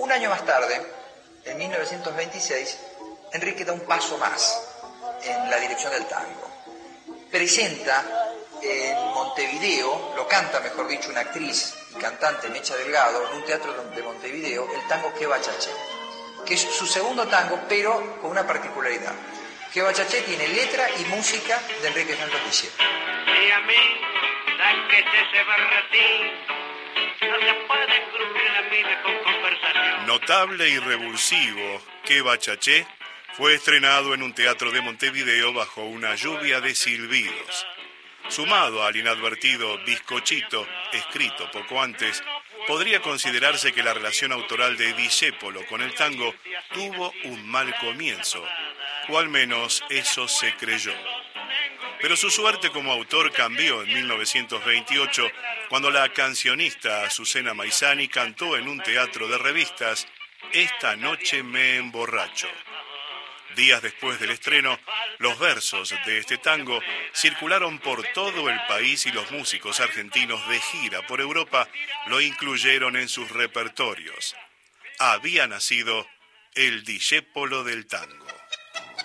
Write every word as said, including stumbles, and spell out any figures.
Un año más tarde, en mil novecientos veintiséis, Enrique da un paso más en la dirección del tango. Presenta en Montevideo, lo canta, mejor dicho, una actriz y cantante, Mecha Delgado, en un teatro de Montevideo, el tango Que Bachaché, que es su segundo tango, pero con una particularidad. Que Bachaché tiene letra y música de Enrique Santos Discépolo. Y a mí, dan que este se berretín, no se puede crujir la mina con conversación. Notable y revulsivo, Que Bachaché fue estrenado en un teatro de Montevideo bajo una lluvia de silbidos. Sumado al inadvertido bizcochito, escrito poco antes, podría considerarse que la relación autoral de Discépolo con el tango tuvo un mal comienzo, o al menos eso se creyó. Pero su suerte como autor cambió en mil novecientos veintiocho, cuando la cancionista Azucena Maizani cantó en un teatro de revistas Esta noche me emborracho. Días después del estreno, los versos de este tango circularon por todo el país y los músicos argentinos de gira por Europa lo incluyeron en sus repertorios. Había nacido el Discépolo del tango.